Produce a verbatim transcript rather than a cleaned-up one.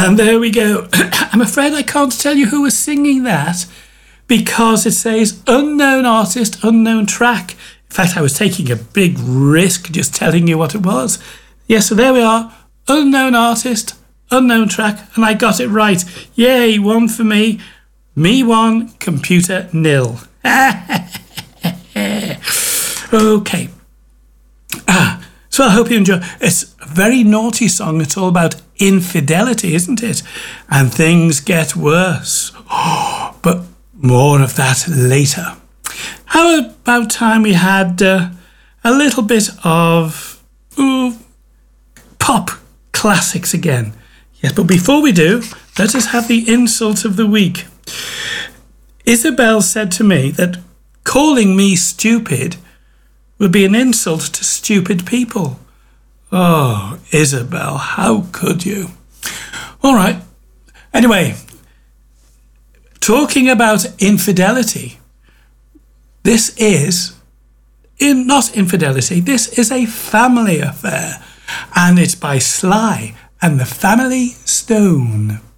And there we go. I'm afraid I can't tell you who was singing that because it says unknown artist, unknown track. In fact, I was taking a big risk just telling you what it was. Yes, so there we are. Unknown artist, unknown track, and I got it right. Yay, one for me. Me one, computer nil. Okay. Ah, so I hope you enjoy. It's a very naughty song. It's all about infidelity, isn't it? And things get worse. But more of that later. How about time we had uh, a little bit of ooh, pop classics again? Yes, but before we do, let us have the insult of the week. Isabel said to me that calling me stupid would be an insult to stupid people. Oh, Isabel, how could you? All right. Anyway, talking about infidelity, this is in not infidelity. This is a family affair, and it's by Sly and the Family Stone.